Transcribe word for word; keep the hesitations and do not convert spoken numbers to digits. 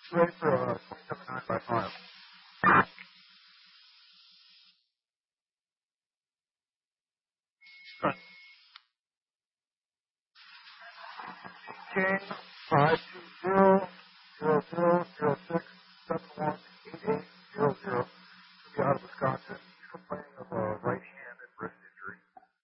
Ready for a twenty-seven nine by five. King five two zero zero zero zero six.